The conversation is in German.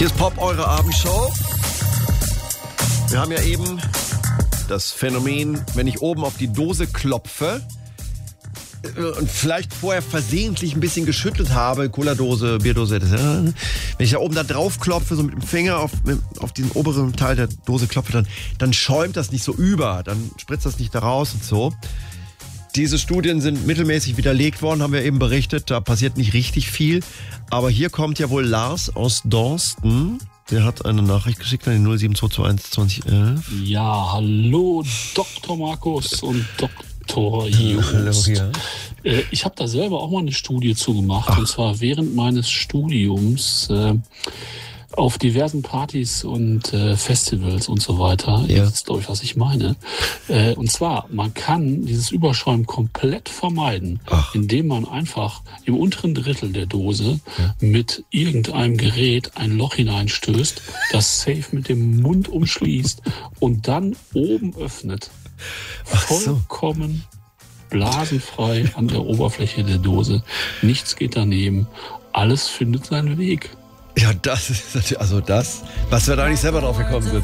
Hier ist Pop, eure Abendshow. Wir haben ja eben das Phänomen, wenn ich oben auf die Dose klopfe und vielleicht vorher versehentlich ein bisschen geschüttelt habe, Cola-Dose, Bierdose, wenn ich da oben da drauf klopfe, so mit dem Finger auf diesen oberen Teil der Dose klopfe, dann schäumt das nicht so über, dann spritzt das nicht da raus und so. Diese Studien sind mittelmäßig widerlegt worden, haben wir eben berichtet, da passiert nicht richtig viel. Aber hier kommt ja wohl Lars aus Dorsten. Der hat eine Nachricht geschickt an die 07221 2011. Ja, hallo Dr. Markus und Dr. Just. Hallo, ja. Ich habe da selber auch mal eine Studie zugemacht. Und zwar während meines Studiums auf diversen Partys und Festivals und so weiter. Ja. Das ist, glaube ich, was ich meine. Und zwar, man kann dieses Überschäumen komplett vermeiden, indem man einfach im unteren Drittel der Dose mit irgendeinem Gerät ein Loch hineinstößt, das safe mit dem Mund umschließt und dann oben öffnet. Vollkommen blasenfrei an der Oberfläche der Dose. Nichts geht daneben. Alles findet seinen Weg. Ja, das ist, also das, was wir da nicht selber drauf gekommen sind.